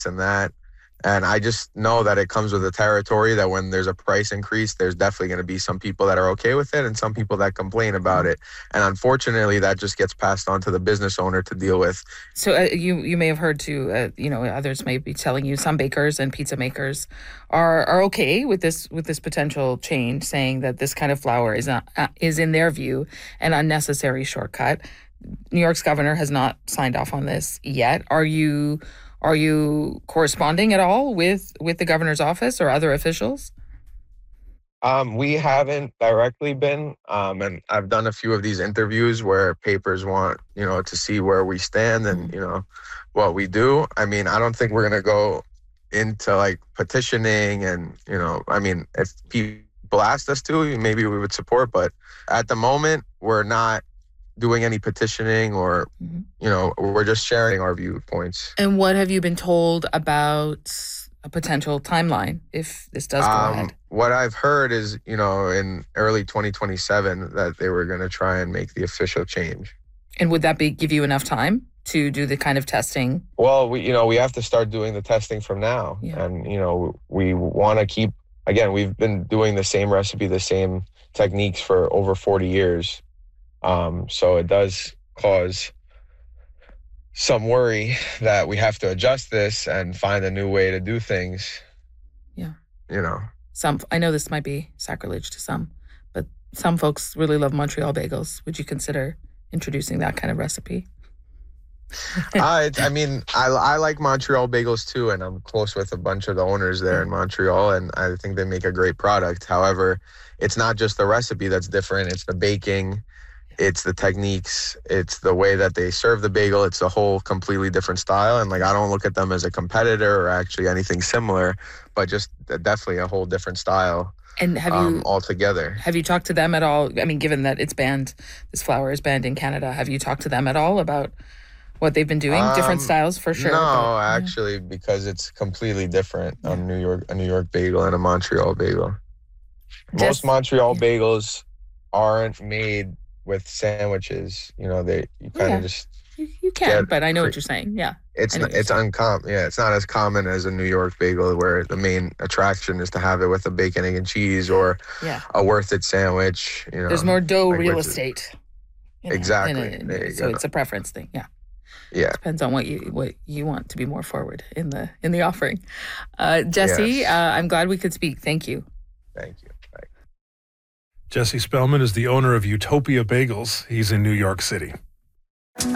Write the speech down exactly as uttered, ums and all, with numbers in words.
and that. And I just know that it comes with the territory that when there's a price increase, there's definitely going to be some people that are okay with it and some people that complain about it. And unfortunately, that just gets passed on to the business owner to deal with. So uh, you you may have heard too, uh, you know, others may be telling you some bakers and pizza makers are are okay with this with this potential change, saying that this kind of flour is not, uh, is in their view an unnecessary shortcut. New York's governor has not signed off on this yet. Are you are you corresponding at all with with the governor's office or other officials? Um, we haven't directly been, um, and I've done a few of these interviews where papers want, you know, to see where we stand and, Mhm. you know, what we do. I mean, I don't think we're going to go into like petitioning and, you know, I mean, if people asked us to, maybe we would support, but at the moment, we're not doing any petitioning or, Mhm. you know, we're just sharing our viewpoints. And what have you been told about a potential timeline if this does go Um, ahead? what I've heard is, you know, in early twenty twenty-seven that they were going to try and make the official change. And would that be give you enough time to do the kind of testing? Well, we, you know, we have to start doing the testing from now. Yeah. And, you know, we want to keep, again, we've been doing the same recipe, the same techniques for over forty years. Um, so it does cause some worry that we have to adjust this and find a new way to do things, Yeah. you know. Some I know this might be sacrilege to some, but some folks really love Montreal bagels. Would you consider introducing that kind of recipe? I, I mean, I, I like Montreal bagels too, and I'm close with a bunch of the owners there in Montreal, and I think they make a great product. However, it's not just the recipe that's different, it's the baking, it's the techniques, it's the way that they serve the bagel. It's a whole completely different style. And like, I don't look at them as a competitor or actually anything similar, but just definitely a whole different style And have um, you altogether. have you talked to them at all? I mean, given that it's banned, this flour is banned in Canada, have you talked to them at all about what they've been doing? Different Um, styles for sure. no, But, yeah. actually, because it's completely different. Yeah. A New York, a New York bagel and a Montreal bagel. Just- Most Montreal yeah. bagels aren't made with sandwiches. You know, they you kind of Yeah. just You, you can, get but I know cre- what you're saying. Yeah. it's I know n- what you're it's saying. uncommon. Yeah, it's not as common as a New York bagel where the main attraction is to have it with a bacon, egg, and cheese or Yeah. a worth it sandwich. You know, There's more dough like real with- estate. in a- Exactly. in a- There you so go. it's a preference thing. Yeah. Yeah. Depends on what you what you want to be more forward in the in the offering. Uh, Jesse, Yes. uh, I'm glad we could speak. Thank you. Thank you. Bye. Jesse Spellman is the owner of Utopia Bagels. He's in New York City.